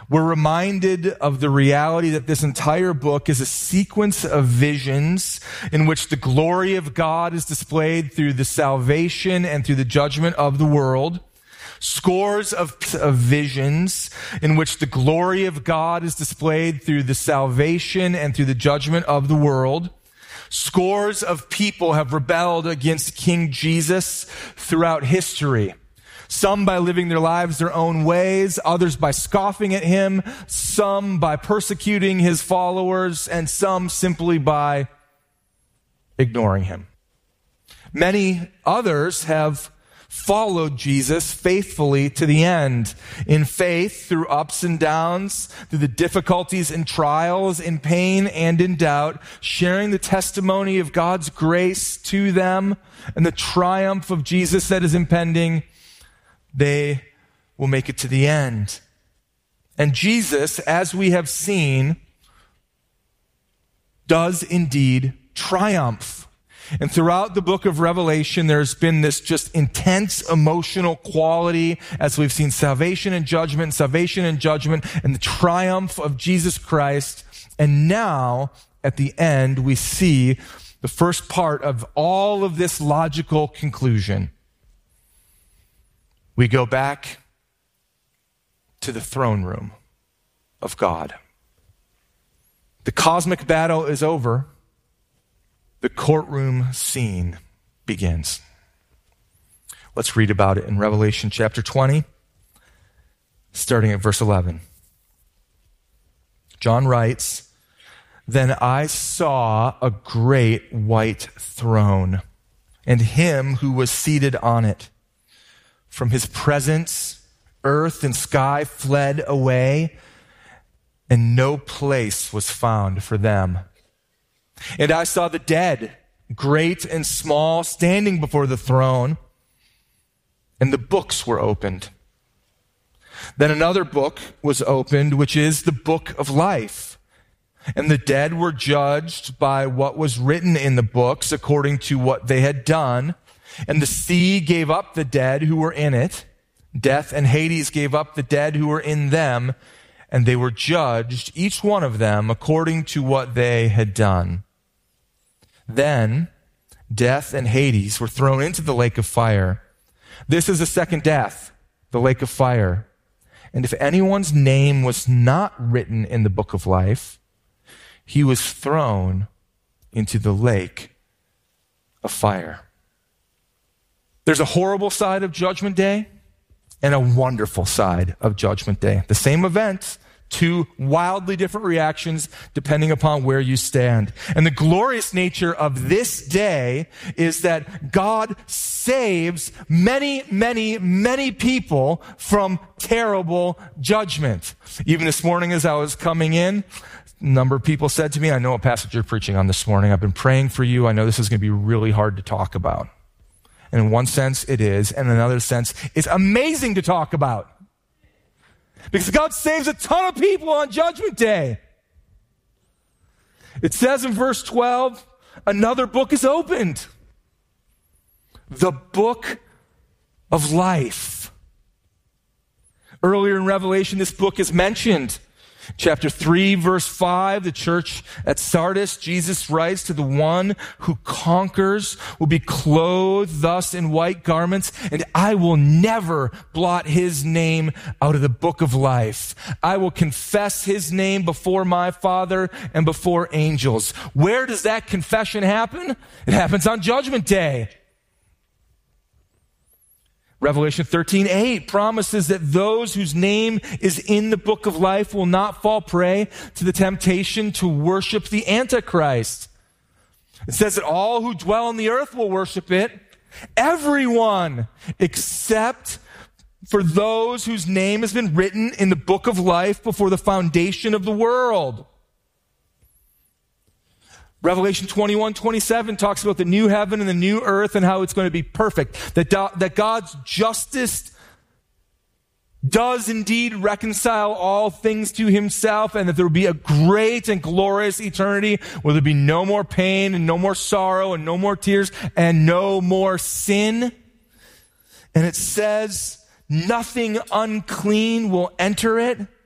We're reminded of the reality that this entire book is a sequence of visions in which the glory of God is displayed through the salvation and through the judgment of the world. Scores of visions in which the glory of God is displayed through the salvation and through the judgment of the world. Scores of people have rebelled against King Jesus throughout history. Some by living their lives their own ways, others by scoffing at him, some by persecuting his followers, and some simply by ignoring him. Many others have followed Jesus faithfully to the end, in faith through ups and downs, through the difficulties and trials, in pain and in doubt, sharing the testimony of God's grace to them and the triumph of Jesus that is impending. They will make it to the end. And Jesus, as we have seen, does indeed triumph. And throughout the book of Revelation, there's been this just intense emotional quality as we've seen salvation and judgment, and the triumph of Jesus Christ. And now, at the end, we see the first part of all of this logical conclusion. We go back to the throne room of God. The cosmic battle is over. The courtroom scene begins. Let's read about it in Revelation chapter 20, starting at verse 11. John writes, "Then I saw a great white throne, and him who was seated on it. From his presence, earth and sky fled away, and no place was found for them. And I saw the dead, great and small, standing before the throne, and the books were opened. Then another book was opened, which is the book of life. And the dead were judged by what was written in the books according to what they had done. And the sea gave up the dead who were in it. Death and Hades gave up the dead who were in them. And they were judged, each one of them, according to what they had done. Then death and Hades were thrown into the lake of fire. This is the second death, the lake of fire. And if anyone's name was not written in the book of life, he was thrown into the lake of fire." There's a horrible side of Judgment Day and a wonderful side of Judgment Day. The same event, two wildly different reactions depending upon where you stand. And the glorious nature of this day is that God saves many, many, many people from terrible judgment. Even this morning as I was coming in, a number of people said to me, "I know what passage you're preaching on this morning. I've been praying for you. I know this is going to be really hard to talk about." And in one sense, it is. And in another sense, it's amazing to talk about. Because God saves a ton of people on Judgment Day. It says in verse 12, another book is opened. The book of life. Earlier in Revelation, this book is mentioned. Chapter 3, verse 5, the church at Sardis, Jesus writes, "To the one who conquers will be clothed thus in white garments, and I will never blot his name out of the book of life. I will confess his name before my Father and before angels." Where does that confession happen? It happens on Judgment Day. Revelation 13:8 promises that those whose name is in the book of life will not fall prey to the temptation to worship the Antichrist. It says that all who dwell on the earth will worship it. Everyone except for those whose name has been written in the book of life before the foundation of the world. Revelation 21:27 talks about the new heaven and the new earth and how it's going to be perfect. That God's justice does indeed reconcile all things to himself, and that there will be a great and glorious eternity where there'll be no more pain and no more sorrow and no more tears and no more sin. And it says nothing unclean will enter it.